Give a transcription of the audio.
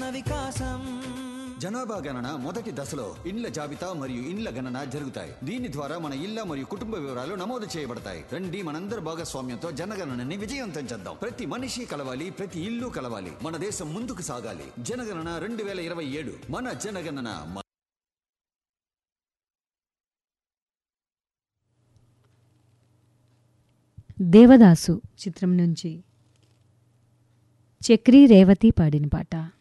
వికాసం. జనాభా గణన మొదటి దశలో ఇండ్ల జాబితా మరియు ఇండ్ల గణన జరుగుతాయి. దీని ద్వారా మన ఇళ్ల మరియు కుటుంబ వివరాలు నమోదు చేయబడతాయి. రండి మనందరి భాగస్వామ్యంతో జనగణనని విజయవంతం చేద్దాం. ప్రతి మనిషి కలవాలి, ప్రతి ఇల్లు కలవాలి. మన దేశం ముందుకు సాగాలి. జనగణన 2027 మన జనగణన. దేవదాసు చిత్రం నుంచి చక్రీ రేవతి పాడిన పాట.